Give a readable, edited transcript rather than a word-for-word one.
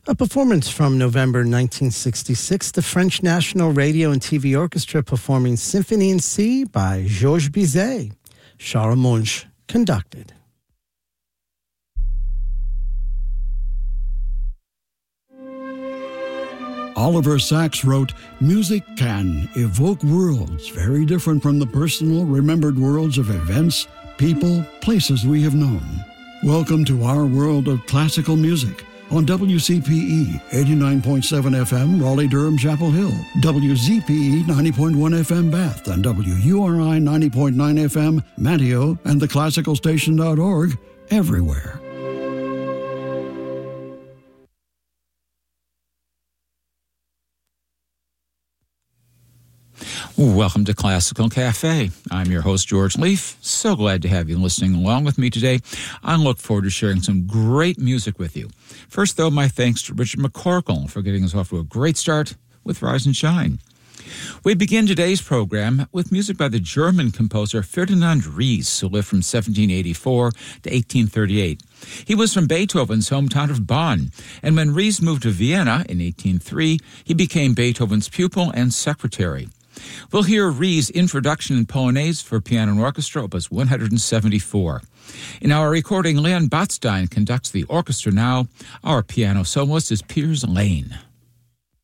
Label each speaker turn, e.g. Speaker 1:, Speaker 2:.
Speaker 1: A performance from November 1966, the French National Radio and TV Orchestra performing Symphony in C by Georges Bizet. Charles Monge conducted.
Speaker 2: Oliver Sacks wrote, "Music can evoke worlds very different from the personal, remembered worlds of events, people, places we have known." Welcome to our world of classical music on WCPE 89.7 FM, Raleigh-Durham, Chapel Hill, WZPE 90.1 FM, Bath, and WURI 90.9 FM, Manteo, and theclassicalstation.org, everywhere.
Speaker 3: Welcome to Classical Cafe. I'm your host, George Leaf. So glad to have you listening along with me today. I look forward to sharing some great music with you. First, though, my thanks to Richard McCorkle for getting us off to a great start with Rise and Shine. We begin today's program with music by the German composer Ferdinand Ries, who lived from 1784 to 1838. He was from Beethoven's hometown of Bonn, and when Ries moved to Vienna in 1803, he became Beethoven's pupil and secretary. We'll hear Ries' Introduction and Polonaise for Piano and Orchestra, Opus 174. In our recording, Leon Botstein conducts the orchestra now. Our piano soloist is Piers Lane.